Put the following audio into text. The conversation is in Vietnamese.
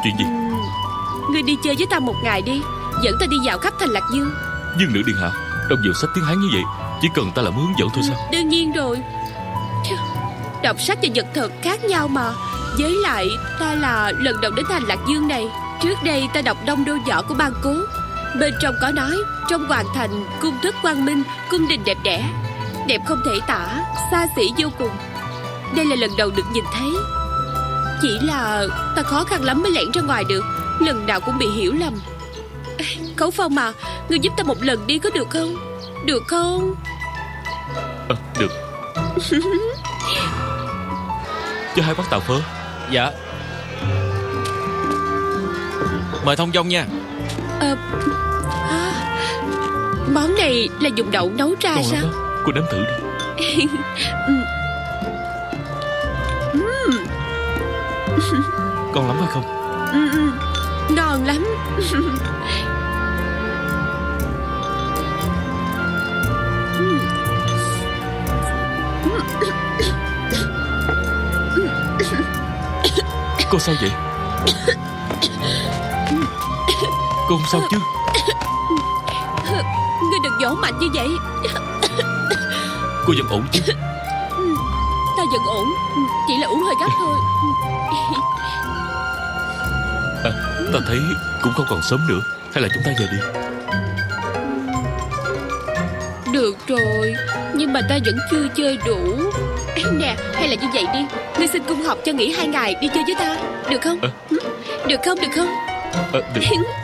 Chuyện gì? Ngươi đi chơi với ta một ngày đi, dẫn ta đi dạo khắp thành Lạc Dương. Dương nữ điện hạ, đọc nhiều sách tiếng Hán như vậy, chỉ cần ta làm hướng dẫn thôi sao? Đương nhiên rồi. Đọc sách và vật thật khác nhau mà. Với lại ta là lần đầu đến thành Lạc Dương này. Trước đây ta đọc Đông Đô Võ của Ban Cố. Bên trong có nói trong hoàng thành cung thất quang minh, cung đình đẹp đẽ, đẹp không thể tả, xa xỉ vô cùng. Đây là lần đầu được nhìn thấy. Chỉ là ta khó khăn lắm mới lẻn ra ngoài được, lần nào cũng bị hiểu lầm. Khấu Phong mà, ngươi giúp ta một lần đi có được không? Được không? Được. Cho 2 bát tàu phớ. Dạ. Mời thông dong nha. Món này là dùng đậu nấu ra Ngon sao? lắm đó. Cô nếm thử đi. Ngon lắm phải không? Ngon lắm. Cô sao vậy? Cô không sao chứ? Ngươi đừng vỗ mạnh như vậy. Cô vẫn ổn chứ? Ta vẫn ổn, chỉ là uống hơi gấp thôi. Ta thấy cũng không còn sớm nữa, hay là chúng ta về đi? Được rồi, nhưng mà ta vẫn chưa chơi đủ. Nè, hay là như vậy đi, ngươi xin cung học cho nghỉ 2 ngày đi chơi với ta, được không? Được không, được không? Được.